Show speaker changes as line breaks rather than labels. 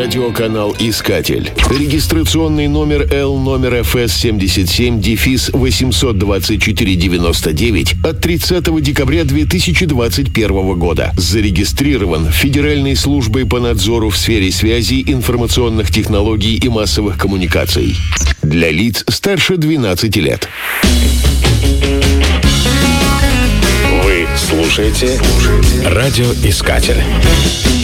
Радиоканал «Искатель». Регистрационный номер номер ФС-77-824-99 от 30 декабря 2021 года. Зарегистрирован Федеральной службой по надзору в сфере связи, информационных технологий и массовых коммуникаций. Для лиц старше 12 лет.
Вы слушаете «Радиоискатель».